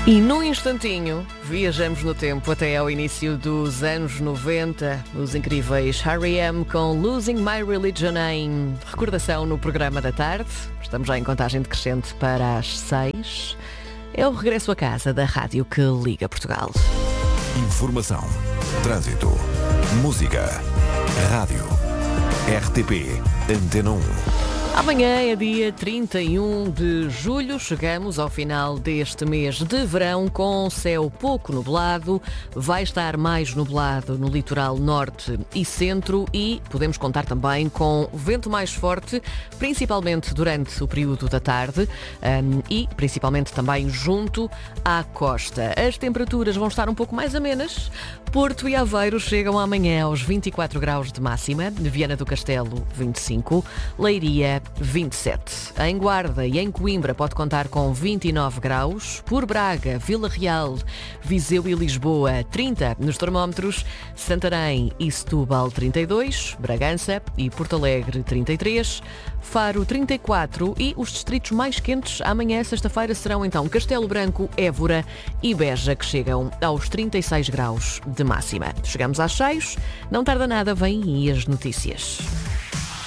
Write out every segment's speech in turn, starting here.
E num instantinho viajamos no tempo até ao início dos anos 90, os incríveis R.E.M. com Losing My Religion em recordação no programa da tarde. Estamos já em contagem decrescente para as 6. É o regresso a casa da rádio que liga Portugal. Informação, trânsito, música, rádio, RTP, Antena 1. Amanhã é dia 31 de julho, chegamos ao final deste mês de verão com céu pouco nublado, vai estar mais nublado no litoral norte e centro e podemos contar também com vento mais forte, principalmente durante o período da tarde e principalmente também junto à costa. As temperaturas vão estar um pouco mais amenas, Porto e Aveiro chegam amanhã aos 24 graus de máxima, Viana do Castelo 25, Leiria 27. Em Guarda e em Coimbra pode contar com 29 graus. Por Braga, Vila Real, Viseu e Lisboa 30 nos termómetros. Santarém e Setúbal 32. Bragança e Porto Alegre 33. Faro 34 e os distritos mais quentes amanhã, sexta-feira, serão então Castelo Branco, Évora e Beja, que chegam aos 36 graus de máxima. Chegamos às 6, não tarda nada, vêm aí as notícias.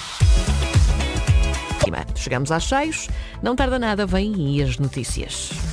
Chegamos às 6, não tarda nada, vêm aí as notícias.